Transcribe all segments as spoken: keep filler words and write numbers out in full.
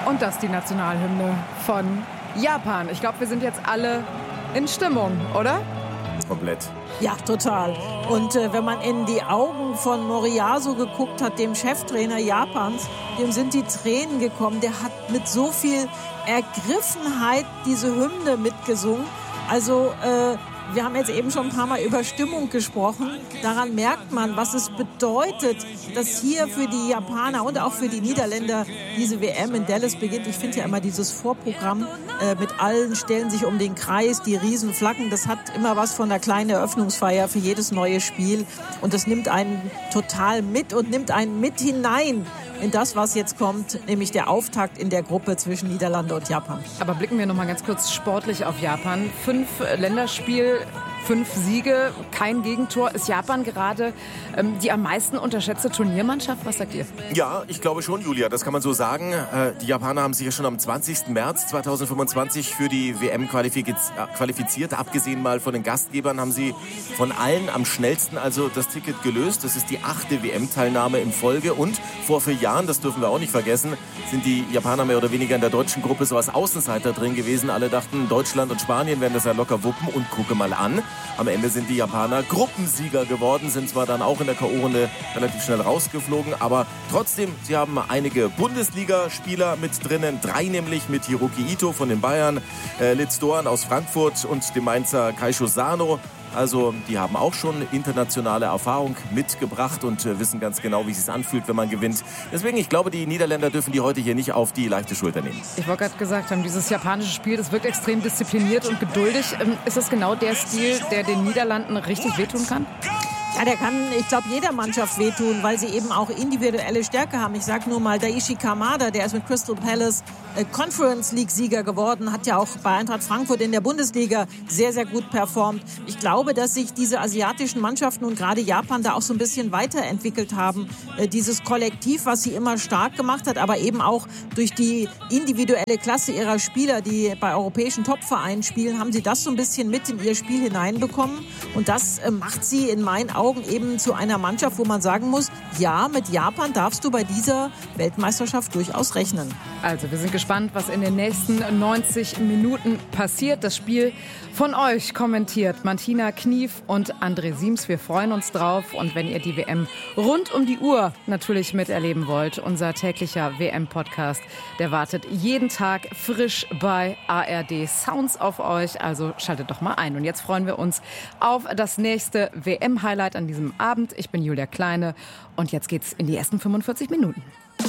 Und das die Nationalhymne von Japan. Ich glaube, wir sind jetzt alle in Stimmung, oder? Komplett. Ja, total. Und äh, wenn man in die Augen von Moriyasu geguckt hat, dem Cheftrainer Japans, dem sind die Tränen gekommen. Der hat mit so viel Ergriffenheit diese Hymne mitgesungen. Also äh, wir haben jetzt eben schon ein paar Mal über Stimmung gesprochen. Daran merkt man, was es bedeutet, dass hier für die Japaner und auch für die Niederländer diese W M in Dallas beginnt. Ich finde ja immer dieses Vorprogramm äh, mit allen stellen sich um den Kreis, die Riesenflaggen, das hat immer was von einer kleinen Eröffnungsfeier für jedes neue Spiel. Und das nimmt einen total mit und nimmt einen mit hinein in das, was jetzt kommt, nämlich der Auftakt in der Gruppe zwischen Niederlande und Japan. Aber blicken wir noch mal ganz kurz sportlich auf Japan. Fünf Länderspiel, fünf Siege, kein Gegentor. Ist Japan gerade ähm, die am meisten unterschätzte Turniermannschaft? Was sagt ihr? Ja, ich glaube schon, Julia, das kann man so sagen. Äh, die Japaner haben sich ja schon am zwanzigsten März zweitausendfünfundzwanzig für die W M qualifiz- qualifiziert. Abgesehen mal von den Gastgebern haben sie von allen am schnellsten also das Ticket gelöst. Das ist die achte W M-Teilnahme in Folge. Und vor vier Jahren, das dürfen wir auch nicht vergessen, sind die Japaner mehr oder weniger in der deutschen Gruppe so als Außenseiter drin gewesen. Alle dachten, Deutschland und Spanien werden das ja locker wuppen. Und gucke mal an. Am Ende sind die Japaner Gruppensieger geworden, sind zwar dann auch in der K O-Runde relativ schnell rausgeflogen, aber trotzdem, sie haben einige Bundesligaspieler mit drinnen, drei nämlich mit Hiroki Ito von den Bayern, äh, Litz Doan aus Frankfurt und dem Mainzer Kaisho Sano. Also die haben auch schon internationale Erfahrung mitgebracht und äh, wissen ganz genau, wie es sich anfühlt, wenn man gewinnt. Deswegen, ich glaube, die Niederländer dürfen die heute hier nicht auf die leichte Schulter nehmen. Ich wollte gerade gesagt haben, dieses japanische Spiel, das wirkt extrem diszipliniert und geduldig. Ähm, ist das genau der Stil, der den Niederlanden richtig wehtun kann? Ja, der kann, ich glaube, jeder Mannschaft wehtun, weil sie eben auch individuelle Stärke haben. Ich sage nur mal Daichi Kamada, der ist mit Crystal Palace äh, Conference League-Sieger geworden, hat ja auch bei Eintracht Frankfurt in der Bundesliga sehr, sehr gut performt. Ich glaube, dass sich diese asiatischen Mannschaften und gerade Japan da auch so ein bisschen weiterentwickelt haben. Äh, dieses Kollektiv, was sie immer stark gemacht hat, aber eben auch durch die individuelle Klasse ihrer Spieler, die bei europäischen Top-Vereinen spielen, haben sie das so ein bisschen mit in ihr Spiel hineinbekommen. Und das äh, macht sie in meinen Augen eben zu einer Mannschaft, wo man sagen muss, ja, mit Japan darfst du bei dieser Weltmeisterschaft durchaus rechnen. Also, wir sind gespannt, was in den nächsten neunzig Minuten passiert. Das Spiel von euch kommentiert Martina Knief und André Siems. Wir freuen uns drauf. Und wenn ihr die W M rund um die Uhr natürlich miterleben wollt, unser täglicher W M-Podcast, der wartet jeden Tag frisch bei A R D Sounds auf euch. Also schaltet doch mal ein. Und jetzt freuen wir uns auf das nächste W M-Highlight an diesem Abend. Ich bin Julia Kleine und jetzt geht's in die ersten fünfundvierzig Minuten.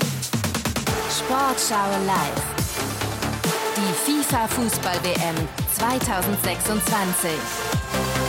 Sportschau live. Die FIFA-Fußball-W M zweitausendsechsundzwanzig.